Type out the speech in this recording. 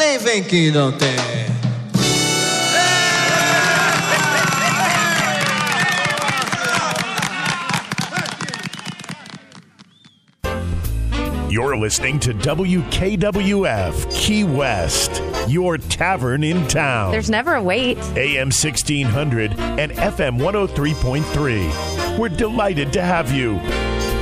vem que não tem. You're listening to WKWF Key West, your tavern in town. There's never a wait. AM 1600 and FM 103.3. We're delighted to have you.